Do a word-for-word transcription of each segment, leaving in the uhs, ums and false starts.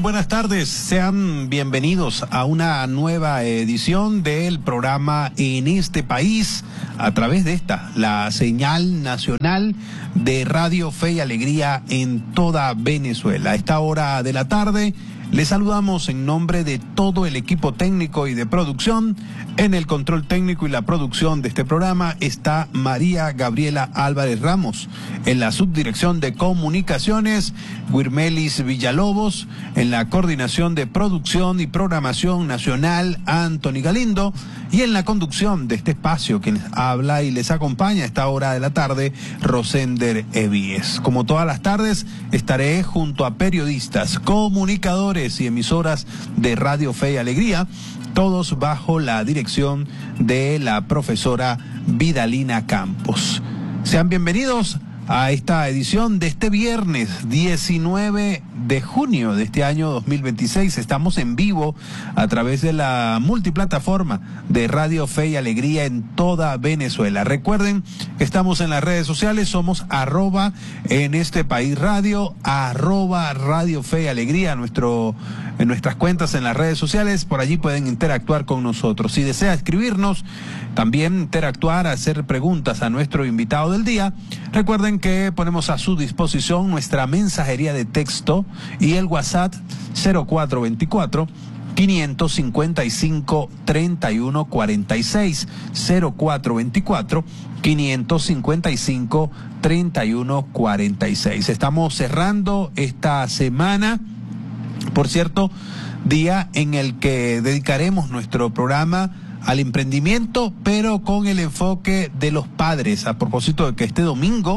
Buenas tardes, sean bienvenidos a una nueva edición del programa En este País, a través de esta, la señal nacional de Radio Fe y Alegría en toda Venezuela. A esta hora de la tarde, les saludamos en nombre de todo el equipo técnico y de producción. En el control técnico y la producción de este programa está María Gabriela Álvarez Ramos. En la subdirección de comunicaciones, Guirmelis Villalobos. En la coordinación de producción y programación nacional, Anthony Galindo. Y en la conducción de este espacio, quien habla y les acompaña a esta hora de la tarde, Rosender Evíes. Como todas las tardes, estaré junto a periodistas, comunicadores y emisoras de Radio Fe y Alegría, todos bajo la dirección de la profesora Vidalina Campos. Sean bienvenidos a esta edición de este viernes diecinueve de junio de este año dos mil veintiséis. Estamos en vivo a través de la multiplataforma de Radio Fe y Alegría en toda Venezuela. Recuerden que estamos en las redes sociales, somos arroba en este país radio, arroba Radio Fe y Alegría, nuestro, en nuestras cuentas en las redes sociales. Por allí pueden interactuar con nosotros. Si desea escribirnos, también interactuar, hacer preguntas a nuestro invitado del día, recuerden que ponemos a su disposición nuestra mensajería de texto y el WhatsApp cero cuatro veinticuatro, quinientos cincuenta y cinco, treinta y uno cuarenta y seis, cero cuatro veinticuatro, quinientos cincuenta y cinco, treinta y uno cuarenta y seis. Estamos cerrando esta semana, por cierto, día en el que dedicaremos nuestro programa al emprendimiento, pero con el enfoque de los padres, a propósito de que este domingo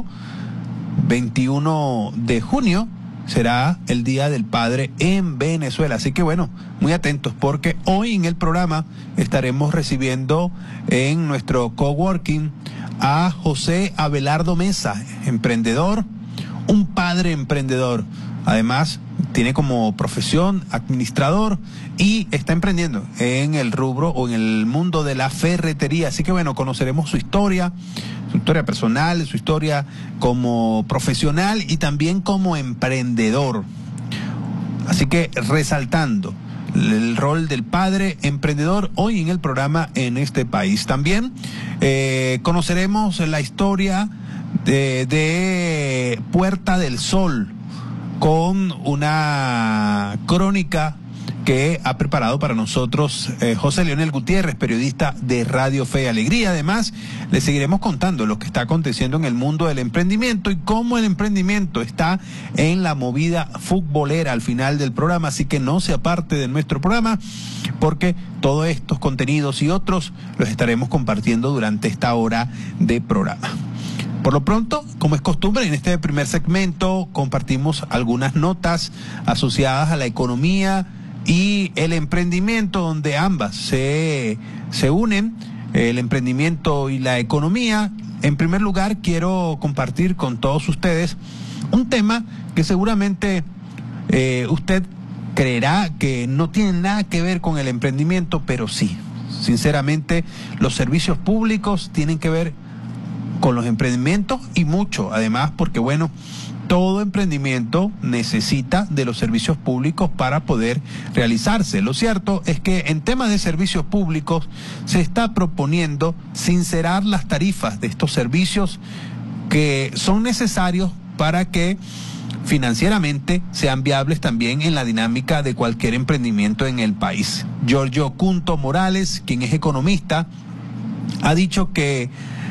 veintiuno de junio será el Día del Padre en Venezuela. Así que bueno, muy atentos, porque hoy en el programa estaremos recibiendo en nuestro coworking a José Abelardo Mesa, emprendedor, un padre emprendedor. Además, tiene como profesión administrador y está emprendiendo en el rubro o en el mundo de la ferretería. Así que bueno, conoceremos su historia, su historia personal, su historia como profesional y también como emprendedor. Así que resaltando el rol del padre emprendedor hoy en el programa En este País. También eh, conoceremos la historia de, de Puerta del Sol, con una crónica que ha preparado para nosotros eh, José Leonel Gutiérrez, periodista de Radio Fe y Alegría. Además, le seguiremos contando lo que está aconteciendo en el mundo del emprendimiento y cómo el emprendimiento está en la movida futbolera al final del programa. Así que no se aparte de nuestro programa, porque todos estos contenidos y otros los estaremos compartiendo durante esta hora de programa. Por lo pronto, como es costumbre, en este primer segmento compartimos algunas notas asociadas a la economía y el emprendimiento, donde ambas se, se unen, el emprendimiento y la economía. En primer lugar, quiero compartir con todos ustedes un tema que seguramente eh, usted creerá que no tiene nada que ver con el emprendimiento, pero sí. Sinceramente, los servicios públicos tienen que ver con los emprendimientos y mucho, además, porque bueno, todo emprendimiento necesita de los servicios públicos para poder realizarse. Lo cierto es que en temas de servicios públicos se está proponiendo sincerar las tarifas de estos servicios que son necesarios para que financieramente sean viables también en la dinámica de cualquier emprendimiento en el país. Giorgio Cunto Morales, quien es economista, ha dicho que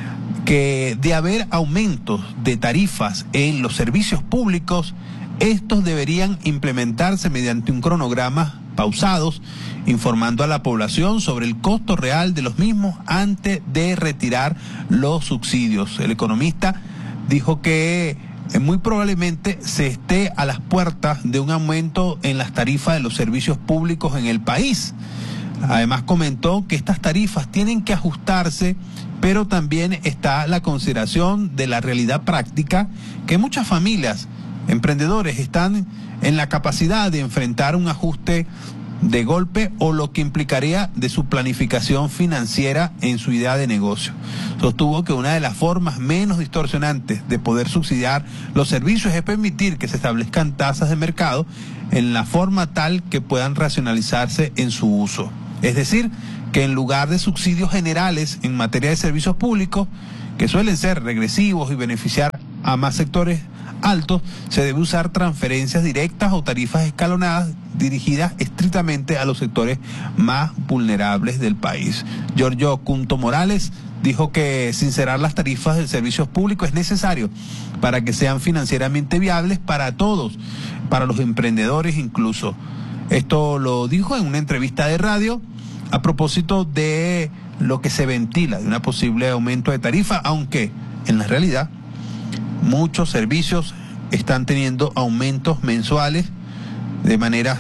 que de haber aumentos de tarifas en los servicios públicos, estos deberían implementarse mediante un cronograma pausados, informando a la población sobre el costo real de los mismos antes de retirar los subsidios. El economista dijo que muy probablemente se esté a las puertas de un aumento en las tarifas de los servicios públicos en el país. Además comentó que estas tarifas tienen que ajustarse, pero también está la consideración de la realidad práctica, que muchas familias, emprendedores, están en la capacidad de enfrentar un ajuste de golpe o lo que implicaría de su planificación financiera en su idea de negocio. Sostuvo que una de las formas menos distorsionantes de poder subsidiar los servicios es permitir que se establezcan tasas de mercado en la forma tal que puedan racionalizarse en su uso. Es decir, que en lugar de subsidios generales en materia de servicios públicos, que suelen ser regresivos y beneficiar a más sectores altos, se debe usar transferencias directas o tarifas escalonadas dirigidas estrictamente a los sectores más vulnerables del país. Giorgio Cunto Morales dijo que sincerar las tarifas de servicios públicos es necesario para que sean financieramente viables para todos, para los emprendedores incluso. Esto lo dijo en una entrevista de radio a propósito de lo que se ventila de un posible aumento de tarifa, aunque en la realidad muchos servicios están teniendo aumentos mensuales de manera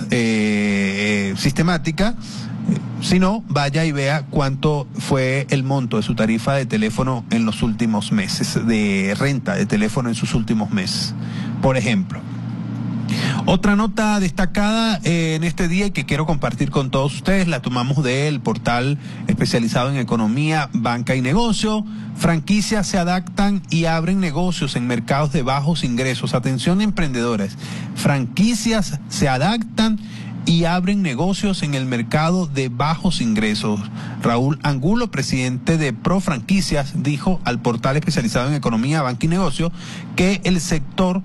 eh, sistemática. Si no, vaya y vea cuánto fue el monto de su tarifa de teléfono en los últimos meses, de renta de teléfono en sus últimos meses, por ejemplo. Otra nota destacada eh, en este día y que quiero compartir con todos ustedes, la tomamos del portal especializado en economía, banca y negocio. Franquicias se adaptan y abren negocios en mercados de bajos ingresos. Atención, emprendedores. Franquicias se adaptan y abren negocios en el mercado de bajos ingresos. Raúl Angulo, presidente de Pro Franquicias, dijo al portal especializado en economía, banca y negocio que el sector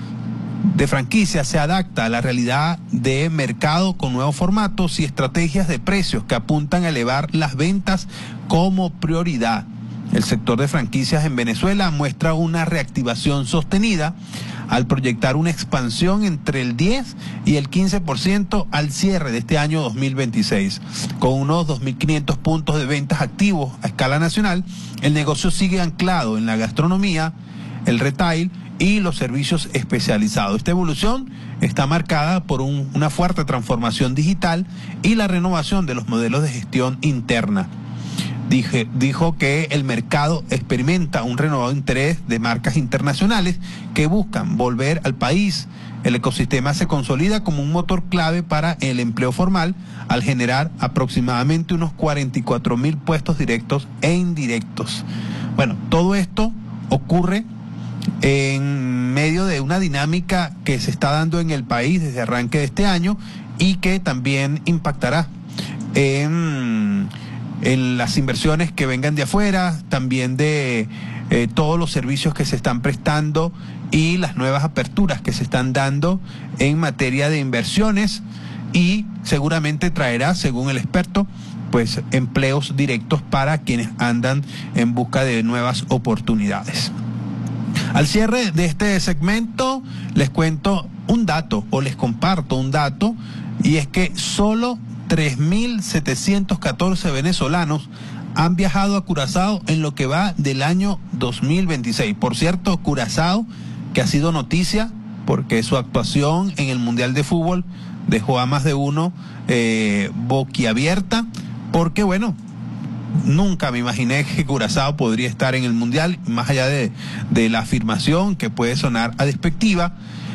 de franquicias se adapta a la realidad de mercado con nuevos formatos y estrategias de precios que apuntan a elevar las ventas como prioridad. El sector de franquicias en Venezuela muestra una reactivación sostenida al proyectar una expansión entre el diez y el quince por ciento al cierre de este año dos mil veintiséis. Con unos dos mil quinientos puntos de ventas activos a escala nacional, el negocio sigue anclado en la gastronomía, el retail y los servicios especializados. Esta evolución está marcada por un, una fuerte transformación digital y la renovación de los modelos de gestión interna. Dije, dijo que el mercado experimenta un renovado interés de marcas internacionales que buscan volver al país. El ecosistema se consolida como un motor clave para el empleo formal al generar aproximadamente unos cuarenta y cuatro mil puestos directos e indirectos. Bueno, todo esto ocurre en medio de una dinámica que se está dando en el país desde arranque de este año y que también impactará en, en las inversiones que vengan de afuera, también de eh, todos los servicios que se están prestando y las nuevas aperturas que se están dando en materia de inversiones, y seguramente traerá, según el experto, pues empleos directos para quienes andan en busca de nuevas oportunidades. Al cierre de este segmento les cuento un dato, o les comparto un dato, y es que solo tres mil setecientos catorce venezolanos han viajado a Curazao en lo que va del año dos mil veintiséis. Por cierto, Curazao, que ha sido noticia porque su actuación en el Mundial de Fútbol dejó a más de uno eh, boquiabierta, porque bueno, nunca me imaginé que Curazao podría estar en el Mundial, más allá de, de la afirmación que puede sonar a despectiva.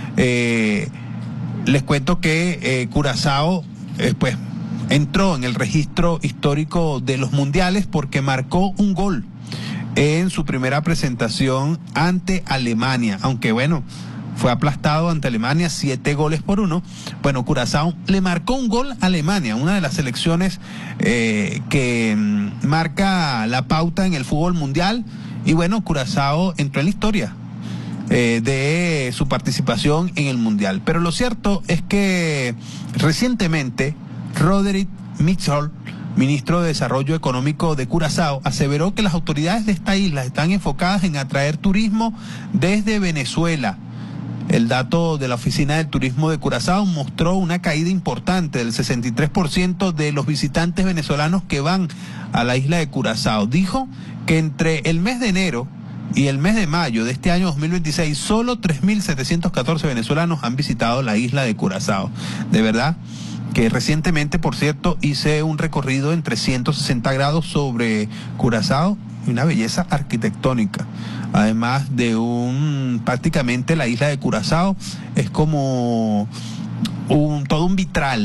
Eh, les cuento que eh, Curazao eh, pues, entró en el registro histórico de los mundiales porque marcó un gol en su primera presentación ante Alemania, aunque bueno, fue aplastado ante Alemania siete goles por uno. Bueno, Curazao le marcó un gol a Alemania, una de las selecciones eh, que mm, marca la pauta en el fútbol mundial, y bueno, Curazao entró en la historia eh, de su participación en el mundial. Pero lo cierto es que recientemente Roderick Mitchell, ministro de Desarrollo Económico de Curazao, aseveró que las autoridades de esta isla están enfocadas en atraer turismo desde Venezuela. El dato de la Oficina del Turismo de Curazao mostró una caída importante del sesenta y tres por ciento de los visitantes venezolanos que van a la isla de Curazao. Dijo que entre el mes de enero y el mes de mayo de este año dos mil veintiséis, solo tres mil setecientos catorce venezolanos han visitado la isla de Curazao. De verdad que recientemente, por cierto, hice un recorrido en trescientos sesenta grados sobre Curazao, y una belleza arquitectónica. Además de un, prácticamente la isla de Curazao es como un, todo un vitral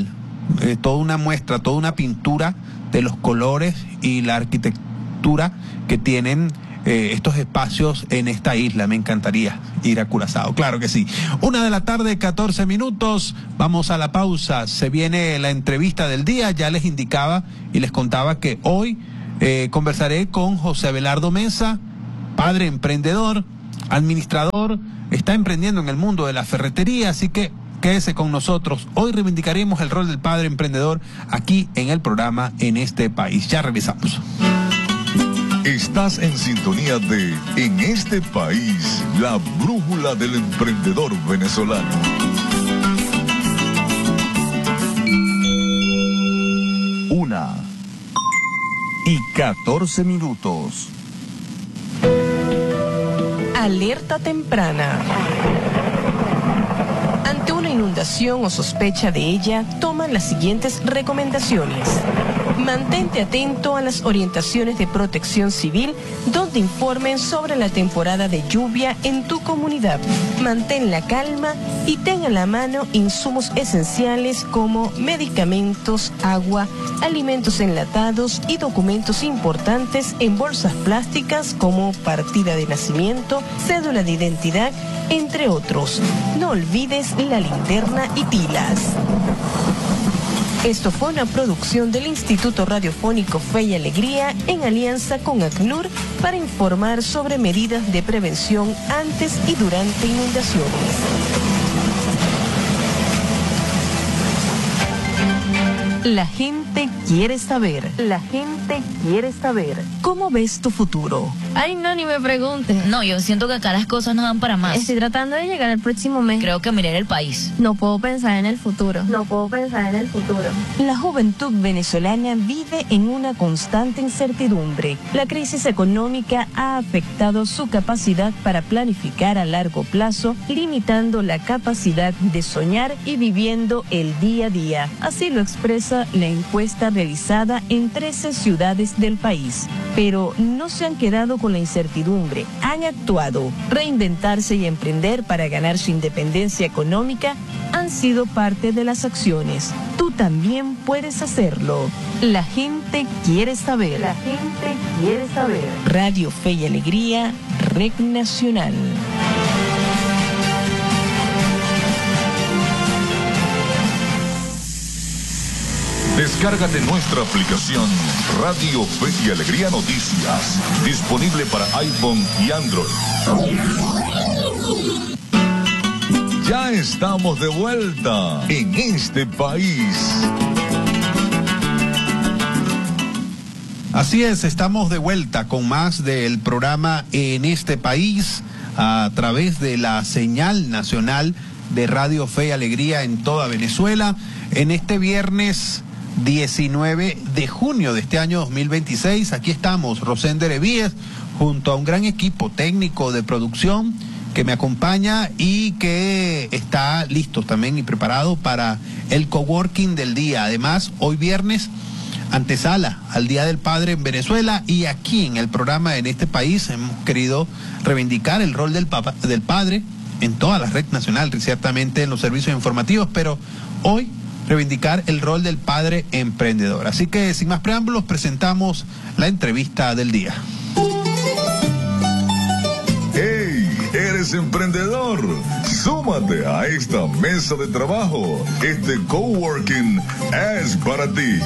eh, toda una muestra, toda una pintura de los colores y la arquitectura que tienen eh, estos espacios en esta isla. Me encantaría ir a Curazao, claro que sí. Una de la tarde, catorce minutos, vamos a la pausa. Se viene la entrevista del día, ya les indicaba y les contaba que hoy eh, conversaré con José Abelardo Mesa, padre emprendedor, administrador, está emprendiendo en el mundo de la ferretería, así que quédese con nosotros. Hoy reivindicaremos el rol del padre emprendedor aquí en el programa En este País. Ya regresamos. Estás en sintonía de En este País, la brújula del emprendedor venezolano. Una y catorce minutos. Alerta temprana. Ante una inundación o sospecha de ella, toman las siguientes recomendaciones. Mantente atento a las orientaciones de Protección Civil, donde informen sobre la temporada de lluvia en tu comunidad. Mantén la calma y ten a la mano insumos esenciales como medicamentos, agua, alimentos enlatados y documentos importantes en bolsas plásticas como partida de nacimiento, cédula de identidad, entre otros. No olvides la linterna y pilas. Esto fue una producción del Instituto Radiofónico Fe y Alegría en alianza con ACNUR para informar sobre medidas de prevención antes y durante inundaciones. La gente quiere saber. La gente quiere saber. ¿Cómo ves tu futuro? Ay, no, ni me preguntes. No, yo siento que acá las cosas no dan para más. Estoy tratando de llegar al próximo mes. Creo que miré el país. No puedo pensar en el futuro. No puedo pensar en el futuro. La juventud venezolana vive en una constante incertidumbre. La crisis económica ha afectado su capacidad para planificar a largo plazo, limitando la capacidad de soñar y viviendo el día a día. Así lo expresa la encuesta realizada en trece ciudades del país. Pero no se han quedado con la incertidumbre, han actuado. Reinventarse y emprender para ganar su independencia económica han sido parte de las acciones. Tú también puedes hacerlo. La gente quiere saber. La gente quiere saber. Radio Fe y Alegría, Red Nacional. Descárgate nuestra aplicación Radio Fe y Alegría Noticias, disponible para iPhone y Android. Ya estamos de vuelta en este país. Así es, estamos de vuelta con más del programa En este País a través de la señal nacional de Radio Fe y Alegría en toda Venezuela. En este viernes diecinueve de junio de este año dos mil veintiséis, aquí estamos, Rosender Evíes, junto a un gran equipo técnico de producción que me acompaña y que está listo también y preparado para el coworking del día. Además, hoy viernes, antesala al Día del Padre en Venezuela, y aquí en el programa En este País hemos querido reivindicar el rol del, papa, del padre en toda la red nacional, ciertamente en los servicios informativos, pero hoy reivindicar el rol del padre emprendedor. Así que sin más preámbulos presentamos la entrevista del día. ¡Hey! ¿Eres emprendedor? Súmate a esta mesa de trabajo. Este coworking es para ti.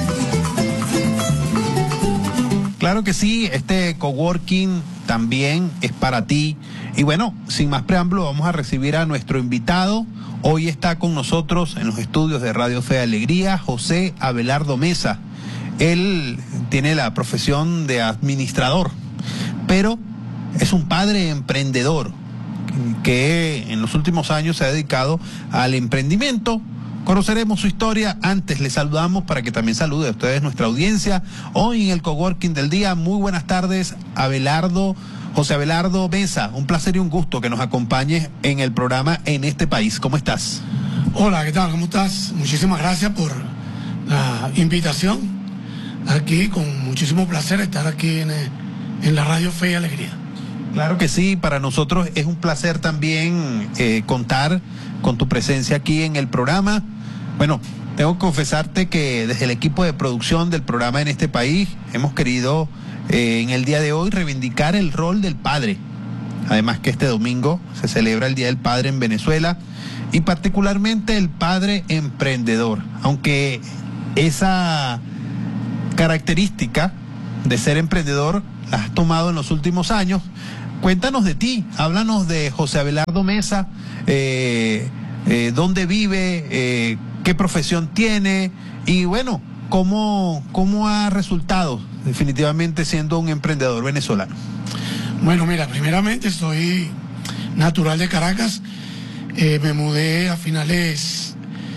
Claro que sí, este coworking también es para ti. Y bueno, sin más preámbulos, vamos a recibir a nuestro invitado. Hoy está con nosotros en los estudios de Radio Fe y Alegría José Abelardo Mesa. Él tiene la profesión de administrador, pero es un padre emprendedor que en los últimos años se ha dedicado al emprendimiento. Conoceremos su historia. Antes le saludamos para que también salude a ustedes nuestra audiencia. Hoy en el coworking del día, muy buenas tardes, Abelardo, José Abelardo Mesa. Un placer y un gusto que nos acompañes en el programa En este País. ¿Cómo estás? Hola, ¿qué tal? ¿Cómo estás? Muchísimas gracias por la invitación. Aquí, con muchísimo placer estar aquí en, en la Radio Fe y Alegría. Claro que sí, para nosotros es un placer también eh, contar con tu presencia aquí en el programa. Bueno, tengo que confesarte que desde el equipo de producción del programa en este país hemos querido eh, en el día de hoy reivindicar el rol del padre. Además que este domingo se celebra el Día del Padre en Venezuela y particularmente el padre emprendedor. Aunque esa característica de ser emprendedor la has tomado en los últimos años, cuéntanos de ti, háblanos de José Abelardo Mesa, eh, eh, dónde vive, eh, qué profesión tiene y bueno, cómo, cómo ha resultado definitivamente siendo un emprendedor venezolano. Bueno, mira, primeramente soy natural de Caracas, eh, me mudé a finales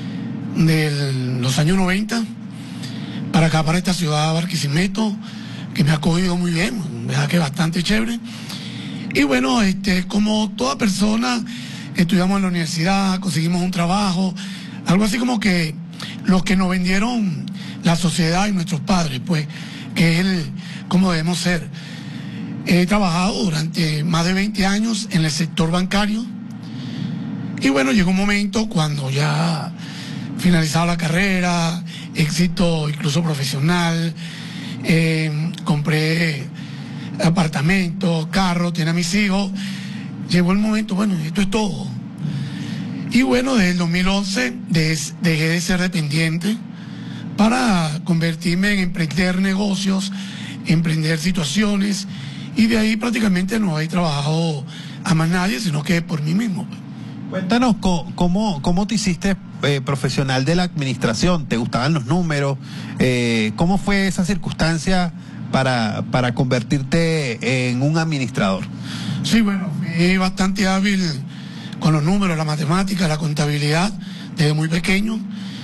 de los años noventa para acá, para esta ciudad de Barquisimeto, que me ha acogido muy bien, verdad que bastante chévere. Y bueno, este, como toda persona, estudiamos en la universidad, conseguimos un trabajo, algo así como que los que nos vendieron la sociedad y nuestros padres, pues, que es el, como debemos ser. He trabajado durante más de veinte años en el sector bancario y bueno, llegó un momento cuando ya finalizaba la carrera, éxito incluso profesional, eh, compré apartamento, carro, tenía a mis hijos, llegó el momento, bueno, esto es todo. Y bueno, desde el dos mil once des, dejé de ser dependiente para convertirme en emprender negocios, emprender situaciones, y de ahí prácticamente no he trabajado a más nadie, sino que por mí mismo. Cuéntanos cómo, cómo te hiciste eh, profesional de la administración, ¿te gustaban los números? Eh, ¿Cómo fue esa circunstancia para, para convertirte en un administrador? Sí, bueno, fui bastante hábil con los números, la matemática, la contabilidad, desde muy pequeño.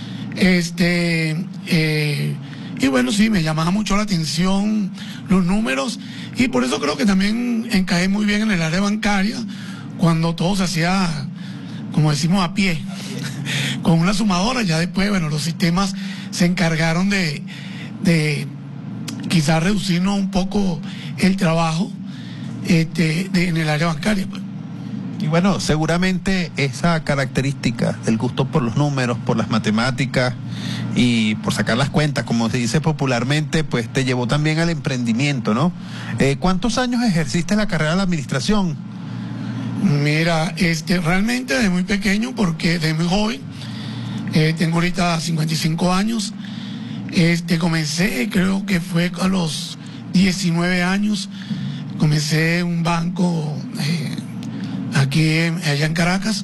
Este, eh, y bueno, sí, me llamaba mucho la atención los números, y por eso creo que también encaje muy bien en el área bancaria, cuando todo se hacía, como decimos, a pie, con una sumadora. Ya después, bueno, los sistemas se encargaron de, de quizás reducirnos un poco el trabajo este, de, en el área bancaria, pues. Y bueno, seguramente esa característica del gusto por los números, por las matemáticas y por sacar las cuentas, como se dice popularmente, pues te llevó también al emprendimiento, ¿no? Eh, ¿Cuántos años ejerciste la carrera de la administración? Mira, este, realmente desde muy pequeño, porque desde muy joven, eh, tengo ahorita cincuenta y cinco años, este, comencé, creo que fue a los diecinueve años, comencé un banco eh, aquí, allá en Caracas,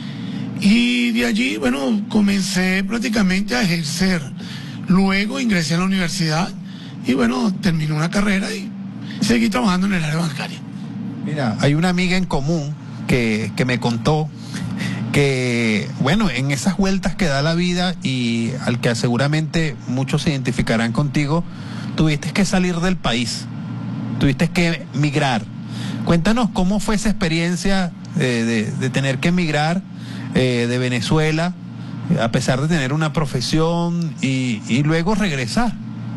y de allí, bueno, comencé prácticamente a ejercer. Luego ingresé a la universidad y bueno, terminé una carrera y seguí trabajando en el área bancaria. Mira, hay una amiga en común que, que me contó que, bueno, en esas vueltas que da la vida y al que seguramente muchos se identificarán contigo, tuviste que salir del país, tuviste que migrar. Cuéntanos cómo fue esa experiencia de, de, de tener que emigrar eh, de Venezuela, a pesar de tener una profesión y, y luego regresar.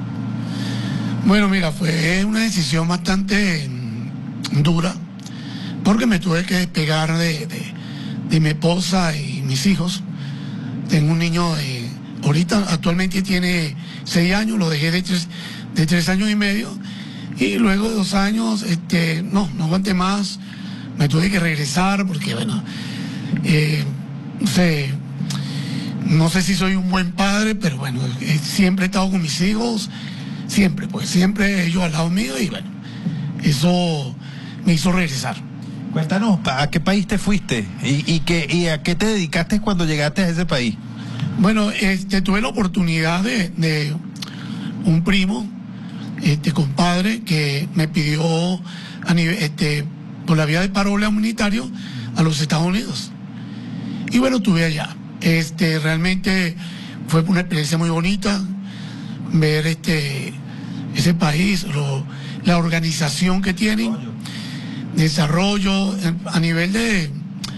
Bueno, mira, fue una decisión bastante dura, porque me tuve que despegar de, de, de mi esposa y mis hijos. Tengo un niño de, ahorita actualmente tiene seis años, lo dejé de tres, de tres años y medio, y luego de dos años, este, no, no aguanté más, me tuve que regresar porque, bueno, eh, no sé, no sé si soy un buen padre, pero bueno, eh, siempre he estado con mis hijos, siempre, pues siempre ellos al lado mío, y bueno, eso me hizo regresar. Cuéntanos, ¿a qué país te fuiste? ¿Y, y, qué, y a qué te dedicaste cuando llegaste a ese país? Bueno, este, tuve la oportunidad de, de un primo, este compadre, que me pidió a nivel, este, por la vía de parole humanitario a los Estados Unidos. Y bueno, estuve allá. Este, realmente fue una experiencia muy bonita ver este, ese país, lo, la organización que tienen, desarrollo a nivel de,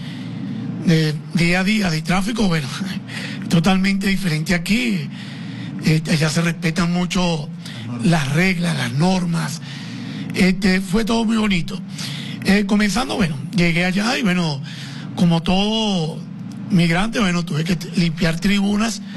de día a día, de tráfico, bueno, totalmente diferente aquí. Este, allá se respetan mucho las reglas, las normas. Este, fue todo muy bonito. Eh, comenzando, bueno, llegué allá y bueno, como todo migrante, bueno, tuve que limpiar tribunas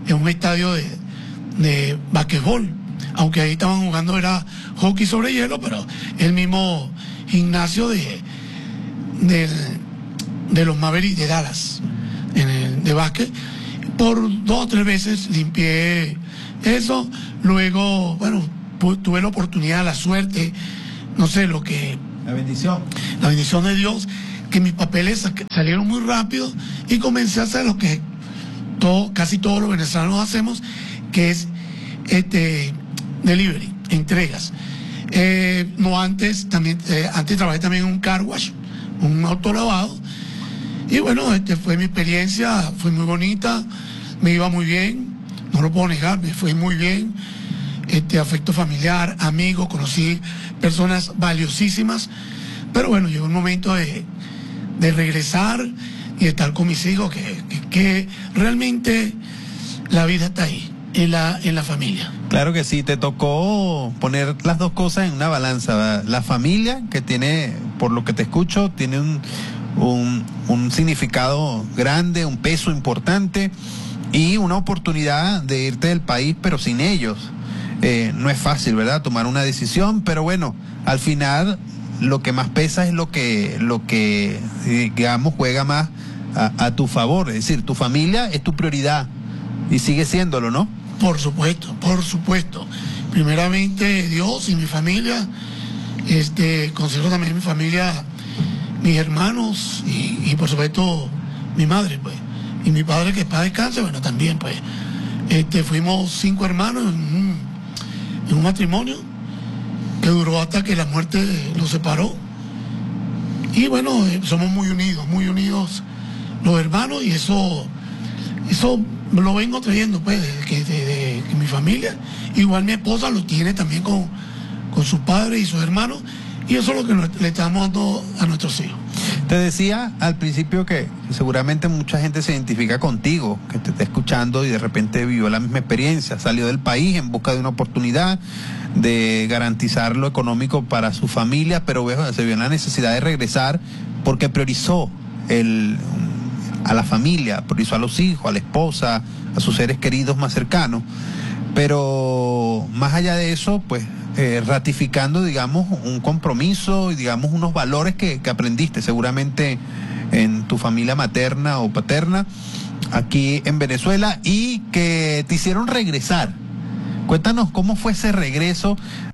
en un estadio de, de basquetbol, aunque ahí estaban jugando era hockey sobre hielo, pero el mismo gimnasio de, de, de los Mavericks de Dallas, en el, de básquet. Por dos o tres veces limpié eso, luego, bueno, tuve la oportunidad, la suerte, no sé, lo que... La bendición. La bendición de Dios, que mis papeles salieron muy rápido y comencé a hacer lo que todo, casi todos los venezolanos hacemos, que es este delivery, entregas. Eh, no antes, también, eh, antes trabajé también en un car wash, un autolavado. Y bueno, este fue mi experiencia, fue muy bonita, me iba muy bien, no lo puedo negar, me fue muy bien. Este afecto familiar, amigos, conocí personas valiosísimas, pero bueno, llegó el momento de, de regresar y estar con mis hijos, que, que, que realmente la vida está ahí, en la, en la familia. Claro que sí, te tocó poner las dos cosas en una balanza, ¿verdad? La familia, que tiene, por lo que te escucho, tiene un, un, un significado grande, un peso importante, y una oportunidad de irte del país, pero sin ellos. Eh, no es fácil, ¿verdad? Tomar una decisión, pero bueno, al final lo que más pesa es lo que, lo que digamos, juega más a, a tu favor. Es decir, tu familia es tu prioridad y sigue siéndolo, ¿no? Por supuesto, por supuesto. Primeramente Dios y mi familia, este, considero también mi familia, mis hermanos y, y por supuesto mi madre, pues. Y mi padre, que para descanse, bueno, también, pues. Este, fuimos cinco hermanos en un, en un matrimonio que duró hasta que la muerte los separó. Y bueno, eh, somos muy unidos, muy unidos los hermanos, y eso, eso lo vengo trayendo, pues, de, de, de, de, de mi familia. Igual mi esposa lo tiene también con, con sus padres y sus hermanos, y eso es lo que le estamos dando a nuestros hijos. Te decía al principio que seguramente mucha gente se identifica contigo, que te está escuchando y de repente vivió la misma experiencia, salió del país en busca de una oportunidad de garantizar lo económico para su familia, pero se vio en la necesidad de regresar porque priorizó el, a la familia, priorizó a los hijos, a la esposa, a sus seres queridos más cercanos. Pero más allá de eso, pues eh, ratificando, digamos, un compromiso y, digamos, unos valores que, que aprendiste seguramente en tu familia materna o paterna aquí en Venezuela y que te hicieron regresar. Cuéntanos cómo fue ese regreso